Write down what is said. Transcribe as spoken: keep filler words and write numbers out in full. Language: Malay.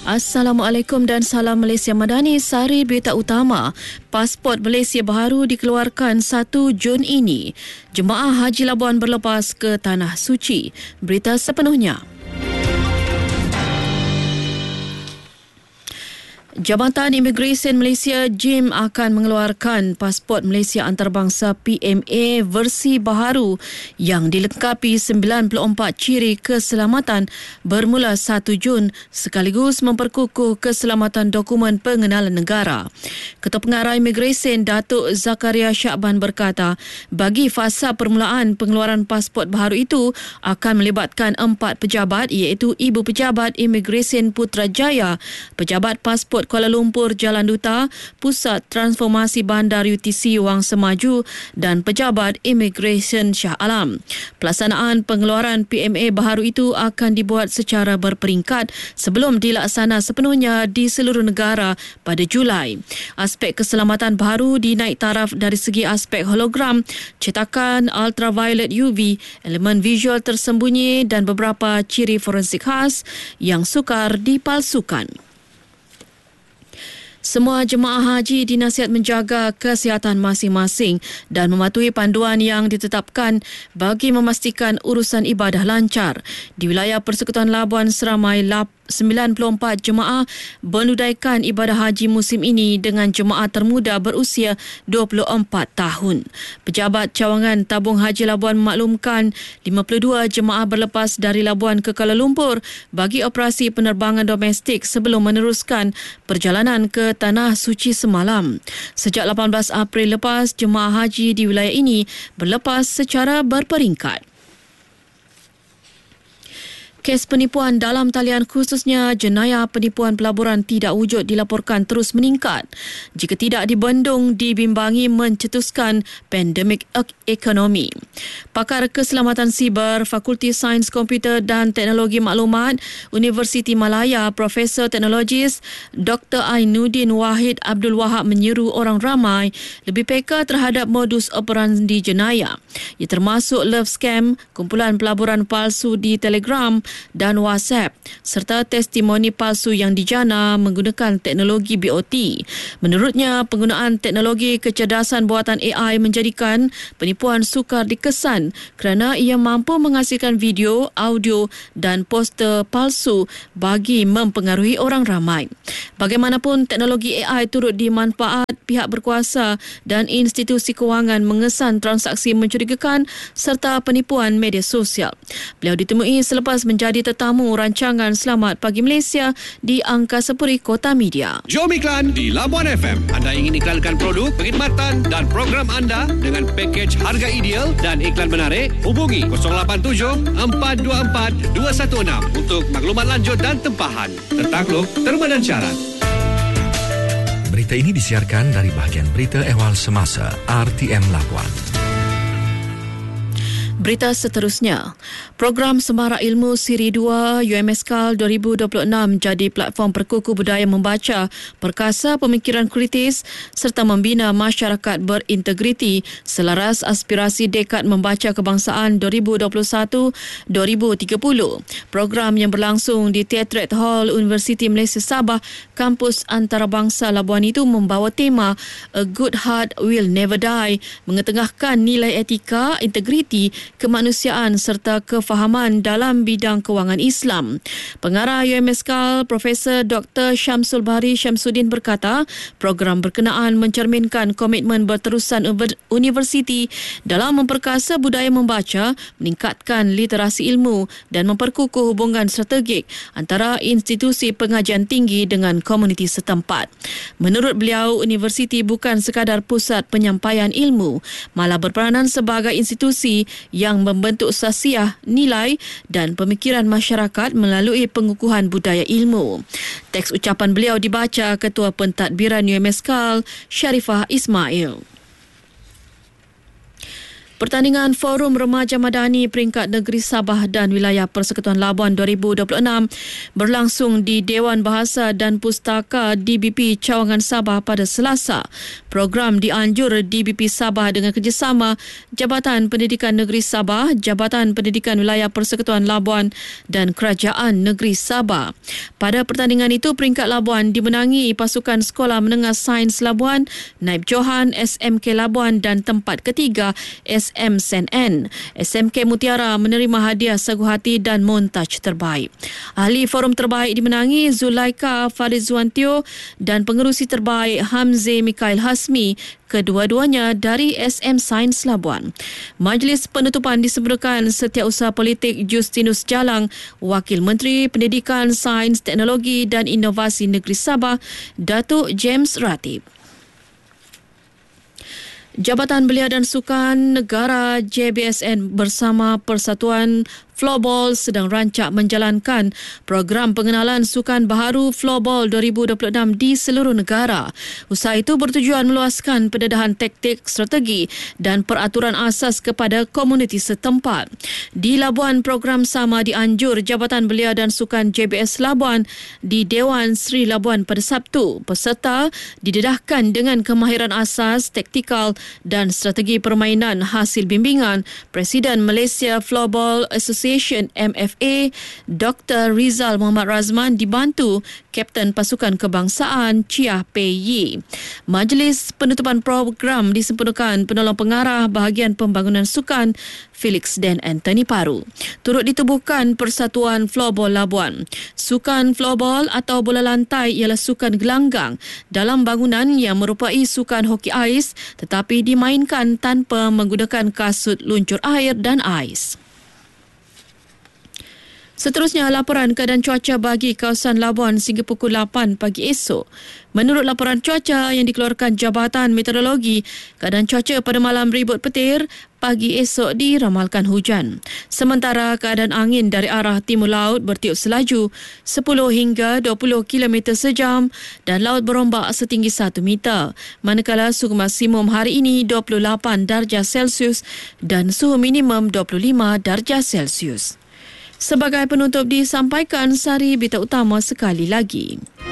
Assalamualaikum dan salam Malaysia Madani. Sari berita utama. Pasport Malaysia baru dikeluarkan satu Jun ini. Jemaah Haji Labuan berlepas ke Tanah Suci. Berita sepenuhnya. Jabatan Imigresen Malaysia J I M akan mengeluarkan pasport Malaysia antarabangsa P M A versi baharu yang dilengkapi sembilan puluh empat ciri keselamatan bermula satu Jun sekaligus memperkukuh keselamatan dokumen pengenalan negara. Ketua Pengarah Imigresen Datuk Zakaria Syakban berkata, bagi fasa permulaan pengeluaran pasport baharu itu akan melibatkan empat pejabat iaitu Ibu Pejabat Imigresen Putrajaya, Pejabat Pasport Kuala Lumpur Jalan Duta, Pusat Transformasi Bandar U T C Wang Semaju dan Pejabat Imigresen Shah Alam. Pelaksanaan pengeluaran P M A baharu itu akan dibuat secara berperingkat sebelum dilaksana sepenuhnya di seluruh negara pada Julai. Aspek keselamatan baharu dinaik taraf dari segi aspek hologram, cetakan ultraviolet U V, elemen visual tersembunyi dan beberapa ciri forensik khas yang sukar dipalsukan. Semua jemaah haji dinasihat menjaga kesihatan masing-masing dan mematuhi panduan yang ditetapkan bagi memastikan urusan ibadah lancar. Di wilayah Persekutuan Labuan seramai sembilan puluh empat jemaah menunaikan ibadah haji musim ini dengan jemaah termuda berusia dua puluh empat tahun. Pejabat Cawangan Tabung Haji Labuan memaklumkan lima puluh dua jemaah berlepas dari Labuan ke Kuala Lumpur bagi operasi penerbangan domestik sebelum meneruskan perjalanan ke Tanah Suci semalam. Sejak lapan belas April lepas, jemaah haji di wilayah ini berlepas secara berperingkat. Kes penipuan dalam talian khususnya jenayah penipuan pelaburan tidak wujud dilaporkan terus meningkat. Jika tidak dibendung, dibimbangi mencetuskan pandemik ekonomi. Pakar Keselamatan Siber, Fakulti Sains Komputer dan Teknologi Maklumat, Universiti Malaya, Profesor Teknologis Doktor Ainuddin Wahid Abdul Wahab menyeru orang ramai lebih peka terhadap modus operandi jenayah. Ia termasuk love scam, kumpulan pelaburan palsu di Telegram dan WhatsApp serta testimoni palsu yang dijana menggunakan teknologi B O T. Menurutnya, penggunaan teknologi kecerdasan buatan A I menjadikan penipuan sukar dikesan kerana ia mampu menghasilkan video, audio dan poster palsu bagi mempengaruhi orang ramai. Bagaimanapun, teknologi A I turut dimanfaat pihak berkuasa dan institusi kewangan mengesan transaksi mencurigakan serta penipuan media sosial. Beliau ditemui selepas menjadi tetamu rancangan Selamat Pagi Malaysia di Angkasa Puri Kota Media. Jom iklan di Labuan F M. Anda ingin iklankan produk, perkhidmatan dan program anda dengan pakej harga ideal dan iklan menarik? Hubungi kosong lapan tujuh empat dua empat dua satu enam untuk maklumat lanjut dan tempahan. Tertakluk, terma dan syarat. Berita ini disiarkan dari bahagian Berita Ehwal Semasa R T M Labuan. Berita seterusnya, program Sembara Ilmu Siri dua U M S K A L dua ribu dua puluh enam jadi platform perkukuh budaya membaca, perkasa pemikiran kritis serta membina masyarakat berintegriti selaras aspirasi Dekad Membaca Kebangsaan dua ribu dua puluh satu hingga dua ribu tiga puluh. Program yang berlangsung di Theatret Hall Universiti Malaysia Sabah, kampus antarabangsa Labuan itu membawa tema A Good Heart Will Never Die, mengetengahkan nilai etika, integriti, kemanusiaan serta kefahaman dalam bidang kewangan Islam. Pengarah U M S K A L Profesor Doktor Syamsul Bahari Syamsuddin berkata, program berkenaan mencerminkan komitmen berterusan universiti dalam memperkasa budaya membaca, meningkatkan literasi ilmu dan memperkukuh hubungan strategik antara institusi pengajian tinggi dengan komuniti setempat. Menurut beliau, universiti bukan sekadar pusat penyampaian ilmu, malah berperanan sebagai institusi yang membentuk sasiah, nilai dan pemikiran masyarakat melalui pengukuhan budaya ilmu. Teks ucapan beliau dibaca Ketua Pentadbiran U M S K A L, Sharifah Ismail. Pertandingan Forum Remaja Madani peringkat negeri Sabah dan Wilayah Persekutuan Labuan dua ribu dua puluh enam berlangsung di Dewan Bahasa dan Pustaka D B P Cawangan Sabah pada Selasa. Program dianjur D B P Sabah dengan kerjasama Jabatan Pendidikan Negeri Sabah, Jabatan Pendidikan Wilayah Persekutuan Labuan dan Kerajaan Negeri Sabah. Pada pertandingan itu, peringkat Labuan dimenangi pasukan Sekolah Menengah Sains Labuan, Naib Johan, S M K Labuan dan tempat ketiga S M Sen N. S M K Mutiara menerima hadiah sagu hati dan montaj terbaik. Ahli forum terbaik dimenangi Zulaika Farizuantio dan pengerusi terbaik Hamze Mikail Hasmi, kedua-duanya dari S M Sains Labuan. Majlis penutupan disempurnakan Setiausaha Politik Justinus Jalang, Wakil Menteri Pendidikan, Sains, Teknologi dan Inovasi Negeri Sabah, Datuk James Ratib. Jabatan Belia dan Sukan Negara J B S N bersama Persatuan Floorball sedang rancak menjalankan program pengenalan sukan baharu Floorball dua ribu dua puluh enam di seluruh negara. Usaha itu bertujuan meluaskan pendedahan taktik, strategi dan peraturan asas kepada komuniti setempat. Di Labuan, program sama dianjur Jabatan Belia dan Sukan J B S Labuan di Dewan Sri Labuan pada Sabtu. Peserta didedahkan dengan kemahiran asas, taktikal dan strategi permainan hasil bimbingan Presiden Malaysia Floorball Association M F A, Doktor Rizal Muhammad Razman dibantu Kapten Pasukan Kebangsaan Chia Pei Yi. Majlis penutupan program disempurnakan penolong pengarah bahagian pembangunan sukan Felix Dan Anthony Paru. Turut ditubuhkan Persatuan Floorball Labuan. Sukan floorball atau bola lantai ialah sukan gelanggang dalam bangunan yang merupai sukan hoki ais tetapi dimainkan tanpa menggunakan kasut luncur air dan ais. Seterusnya, laporan keadaan cuaca bagi kawasan Labuan sehingga pukul lapan pagi esok. Menurut laporan cuaca yang dikeluarkan Jabatan Meteorologi, keadaan cuaca pada malam ribut petir, pagi esok diramalkan hujan. Sementara keadaan angin dari arah timur laut bertiup selaju sepuluh hingga dua puluh kilometer sejam dan laut berombak setinggi satu meter. Manakala suhu maksimum hari ini dua puluh lapan darjah Celsius dan suhu minimum dua puluh lima darjah Celsius. Sebagai penutup disampaikan sari berita utama sekali lagi.